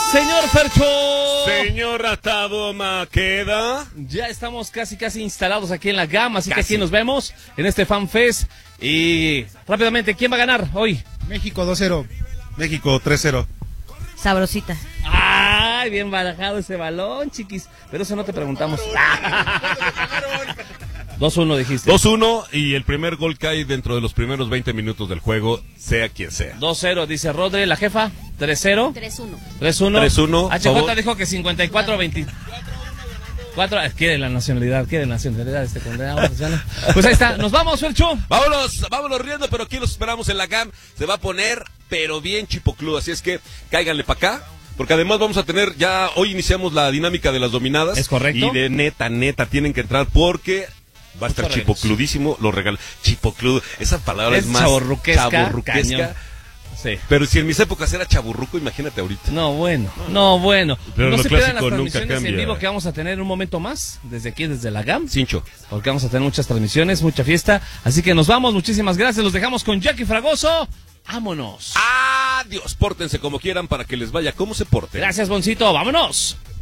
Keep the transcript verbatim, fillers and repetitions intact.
Señor Fercho. Señor Atado Maqueda. Ya estamos casi casi instalados aquí en la gama, así Casi. que aquí nos vemos en este FanFest. Y rápidamente, ¿quién va a ganar hoy? México dos cero. México tres cero. Sabrosita. Ay, bien barajado ese balón, chiquis. Pero eso no te preguntamos. dos uno dijiste. dos uno y el primer gol cae dentro de los primeros veinte minutos del juego, sea quien sea. dos cero, dice Rodri, la jefa. tres cero. tres uno. tres uno. tres uno, H J favor. dijo que cincuenta y cuatro veinte. cuatro, quiere la nacionalidad, quiere la nacionalidad este condenado. Pues ahí está, nos vamos, Fercho. Vámonos, vámonos riendo, pero aquí los esperamos en la G A M. Se va a poner, pero bien chipocludo, así es que cáiganle para acá. Porque además vamos a tener, ya hoy iniciamos la dinámica de las dominadas. Es correcto. Y de neta, neta, tienen que entrar porque va a estar Muchos chipocludísimo los regalos. Chipocludo, esa palabra es, Es más chavorruquesca, chavorruquesca. cañón. Sí. Pero si en mis épocas era chaburruco, imagínate ahorita. No, bueno, no, bueno. Pero no lo se pierdan las clásico nunca transmisiones en cambia. vivo que vamos a tener en un momento más, desde aquí, desde la G A M. Cincho. Porque vamos a tener muchas transmisiones, mucha fiesta. Así que nos vamos, muchísimas gracias. Los dejamos con Jackie Fragoso. ¡Vámonos! Adiós, pórtense como quieran para que les vaya como se porten. Gracias, Boncito. ¡Vámonos!